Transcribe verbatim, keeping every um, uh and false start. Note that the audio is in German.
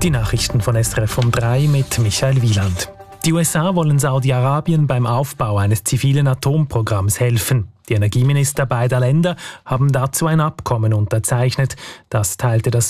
Die Nachrichten von S R F um drei mit Michael Wieland. Die U S A wollen Saudi-Arabien beim Aufbau eines zivilen Atomprogramms helfen. Die Energieminister beider Länder haben dazu ein Abkommen unterzeichnet. Das teilte das